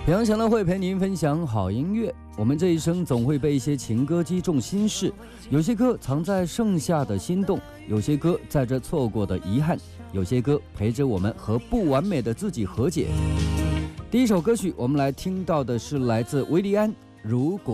平阳祥乐会陪您分享好音乐。我们这一生总会被一些情歌击中心事，有些歌藏在盛夏的心动，有些歌载着错过的遗憾，有些歌陪着我们和不完美的自己和解。第一首歌曲我们来听到的是来自维利安《如果》。